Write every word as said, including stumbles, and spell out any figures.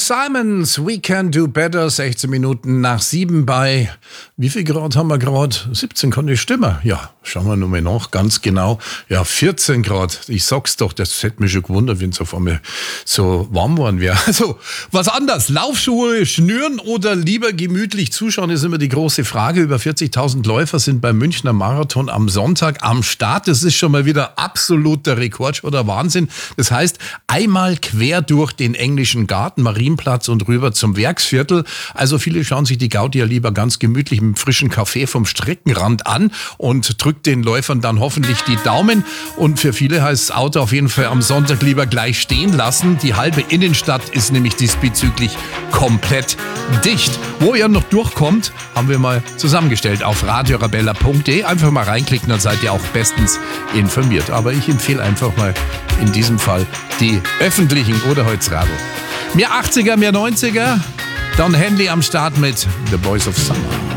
Simons, We Can Do Better, sechzehn Minuten nach sieben bei, wie viel Grad haben wir gerade? siebzehn kann nicht stimmen. Ja, schauen wir nur mal nach, ganz genau. Ja, vierzehn Grad. Ich sag's doch, das hätte mich schon gewundert, wenn es auf einmal so warm worden wäre. Also, was anders, Laufschuhe schnüren oder lieber gemütlich zuschauen, ist immer die große Frage. Über vierzigtausend Läufer sind beim Münchner Marathon am Sonntag am Start. Das ist schon mal wieder absoluter Rekord, schon der Wahnsinn. Das heißt, einmal quer durch den englischen Garten, Marienplatz und rüber zum Werksviertel. Also viele schauen sich die Gaudi ja lieber ganz gemütlich mit einem frischen Kaffee vom Streckenrand an und drückt den Läufern dann hoffentlich die Daumen. Und für viele heißt das Auto auf jeden Fall am Sonntag lieber gleich stehen lassen. Die halbe Innenstadt ist nämlich diesbezüglich komplett dicht. Wo ihr noch durchkommt, haben wir mal zusammengestellt auf radiorabella punkt de. Einfach mal reinklicken, dann seid ihr auch bestens informiert. Aber ich empfehle einfach mal in diesem Fall die öffentlichen oder heute Radio. Mehr achtziger, mehr neunziger, Don Henley am Start mit The Boys of Summer.